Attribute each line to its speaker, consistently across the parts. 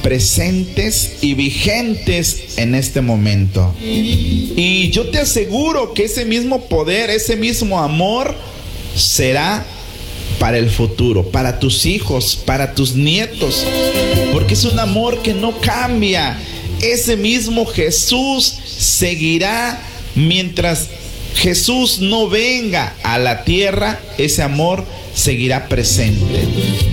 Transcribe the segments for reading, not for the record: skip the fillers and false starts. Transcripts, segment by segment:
Speaker 1: presentes y vigentes en este momento. Y yo te aseguro que ese mismo poder, ese mismo amor será para el futuro, para tus hijos, para tus nietos, porque es un amor que no cambia. Ese mismo Jesús seguirá mientras Jesús no venga a la tierra. Ese amor seguirá presente.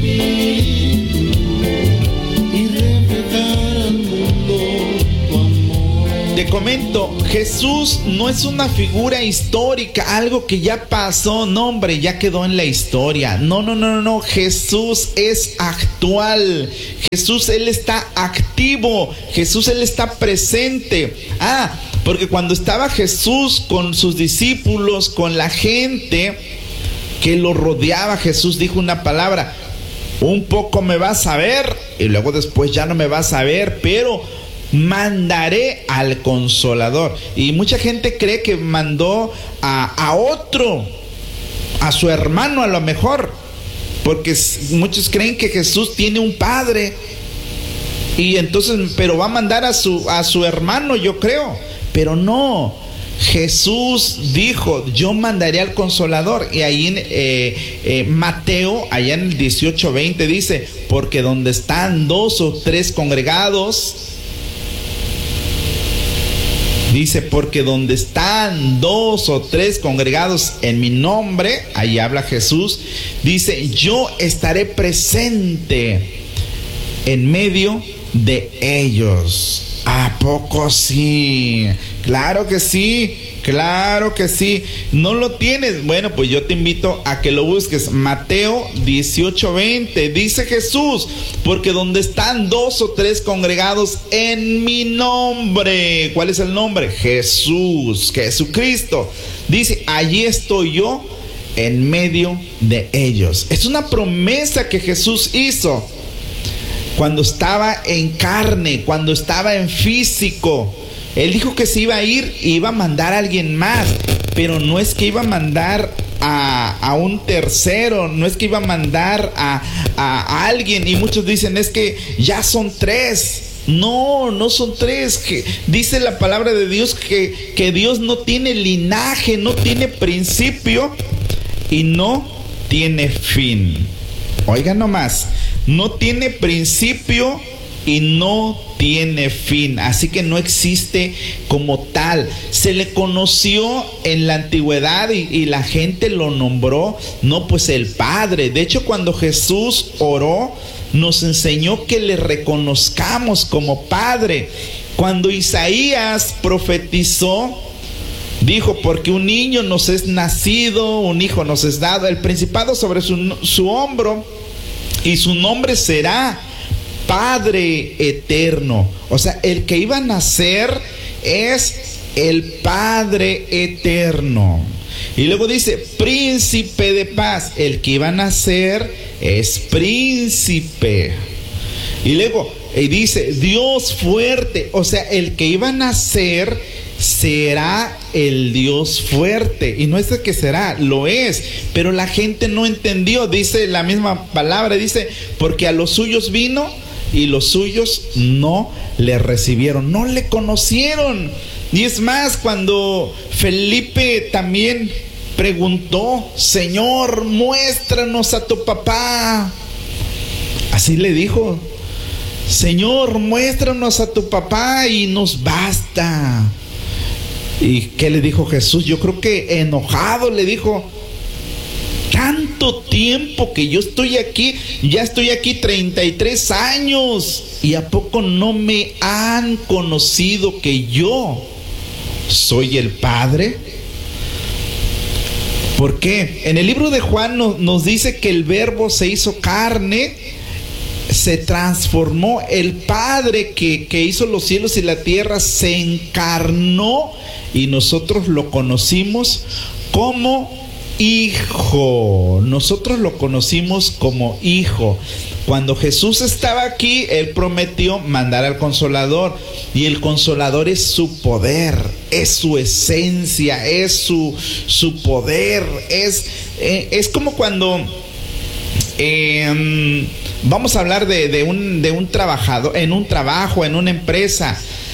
Speaker 1: Te comento, Jesús no es una figura histórica, algo que ya pasó, no hombre, ya quedó en la historia. No, Jesús es actual. Jesús, Él está activo. Jesús, Él está presente. Porque cuando estaba Jesús con sus discípulos, con la gente que lo rodeaba, Jesús dijo una palabra: un poco me vas a ver y luego después ya no me vas a ver, pero mandaré al Consolador. Y mucha gente cree que mandó a otro, a su hermano a lo mejor, porque muchos creen que Jesús tiene un padre y entonces, pero va a mandar a su hermano, yo creo. Pero no, Jesús dijo: yo mandaré al Consolador. Y ahí en Mateo, allá en el 18:20 dice: porque donde están 2 o 3 congregados, dice, porque donde están 2 o 3 congregados en mi nombre, ahí habla Jesús, dice: yo estaré presente en medio de ellos. ¿A poco sí? Claro que sí, claro que sí. ¿No lo tienes? Bueno, pues yo te invito a que lo busques. Mateo 18:20, dice Jesús: porque donde están 2 o 3 congregados en mi nombre. ¿Cuál es el nombre? Jesús, Jesucristo. Dice: allí estoy yo en medio de ellos. Es una promesa que Jesús hizo cuando estaba en carne, cuando estaba en físico. Él dijo que se iba a ir y iba a mandar a alguien más, pero no es que iba a mandar a un tercero, no es que iba a mandar a alguien. Y muchos dicen: es que ya son 3. No son 3. Dice la palabra de Dios que Dios no tiene linaje, no tiene principio y no tiene fin. Oigan nomás, no tiene principio y no tiene fin, así que no existe como tal. Se le conoció en la antigüedad y la gente lo nombró, no, pues el Padre. De hecho, cuando Jesús oró, nos enseñó que le reconozcamos como Padre. Cuando Isaías profetizó, dijo: porque un niño nos es nacido, un hijo nos es dado, el principado sobre su hombro, y su nombre será Padre Eterno. O sea, el que iba a nacer es el Padre Eterno. Y luego dice: Príncipe de paz. El que iba a nacer es príncipe. Y luego dice: Dios fuerte. O sea, el que iba a nacer será el Dios fuerte. Y no es de que será, lo es. Pero la gente no entendió. Dice la misma palabra, dice: porque a los suyos vino y los suyos no le recibieron, no le conocieron. Y es más, cuando Felipe también preguntó: Señor, muéstranos a tu papá. Así le dijo: Señor, muéstranos a tu papá y nos basta. ¿Y qué le dijo Jesús? Yo creo que enojado le dijo: tanto tiempo que yo estoy aquí, ya estoy aquí 33 años, ¿y a poco no me han conocido que yo soy el Padre? ¿Por qué? En el libro de Juan nos dice que el Verbo se hizo carne, se transformó. El Padre que hizo los cielos y la tierra se encarnó y nosotros lo conocimos como Hijo. Nosotros lo conocimos como Hijo. Cuando Jesús estaba aquí, Él prometió mandar al Consolador. Y el Consolador es su poder, es su esencia, es su poder. Es como cuando Vamos a hablar de un trabajador, en un trabajo, en una empresa.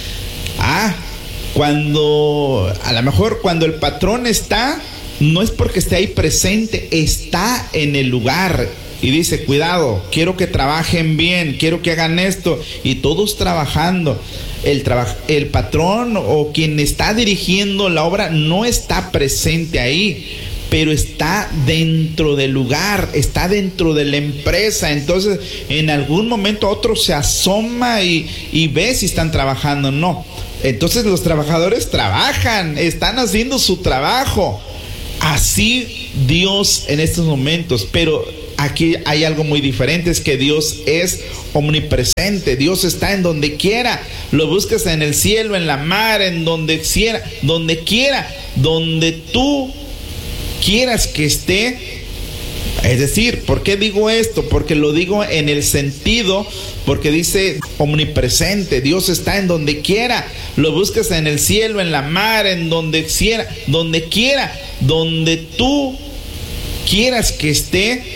Speaker 1: A lo mejor cuando el patrón está, no es porque esté ahí presente, está en el lugar y dice, cuidado, quiero que trabajen bien, quiero que hagan esto, y todos trabajando. El patrón o quien está dirigiendo la obra no está presente ahí, pero está dentro del lugar, está dentro de la empresa. Entonces en algún momento otro se asoma y ve si están trabajando o no. Entonces los trabajadores trabajan, están haciendo su trabajo. Así Dios en estos momentos, pero aquí hay algo muy diferente, es que Dios es omnipresente. Dios está en donde quiera. Lo buscas en el cielo, en la mar, en donde quiera, donde tú quieras que esté. Es decir, ¿por qué digo esto? Porque lo digo en el sentido, porque dice omnipresente. Dios está en donde quiera. Lo buscas en el cielo, en la mar, en donde quiera, donde tú quieras que esté.